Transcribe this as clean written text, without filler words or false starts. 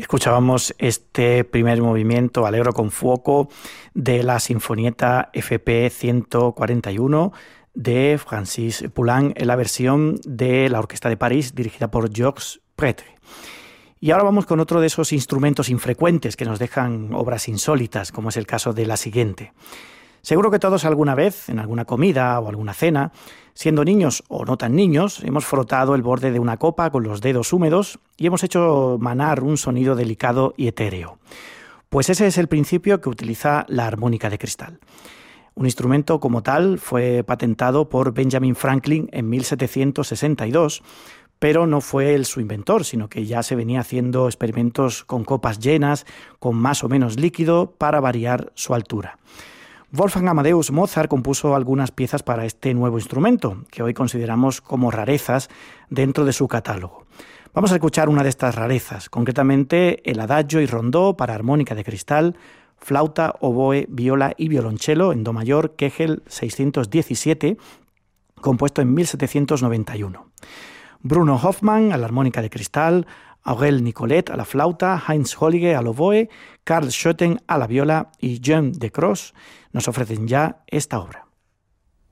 Escuchábamos este primer movimiento Allegro con fuoco de la Sinfonietta FP 141 de Francis Poulenc en la versión de la Orquesta de París dirigida por Georges Prêtre. Y ahora vamos con otro de esos instrumentos infrecuentes que nos dejan obras insólitas, como es el caso de la siguiente. Seguro que todos alguna vez, en alguna comida o alguna cena, siendo niños o no tan niños, hemos frotado el borde de una copa con los dedos húmedos y hemos hecho manar un sonido delicado y etéreo. Pues ese es el principio que utiliza la armónica de cristal. Un instrumento como tal fue patentado por Benjamin Franklin en 1762, pero no fue él su inventor, sino que ya se venía haciendo experimentos con copas llenas, con más o menos líquido, para variar su altura. Wolfgang Amadeus Mozart compuso algunas piezas para este nuevo instrumento, que hoy consideramos como rarezas dentro de su catálogo. Vamos a escuchar una de estas rarezas, concretamente el Adagio y Rondó para armónica de cristal, flauta, oboe, viola y violonchelo en do mayor, Kegel 617, compuesto en 1791. Bruno Hoffmann a la armónica de cristal, Aurel Nicolet a la flauta, Heinz Hollige al oboe, Karl Schoeten a la viola y Jean de Cross nos ofrecen ya esta obra.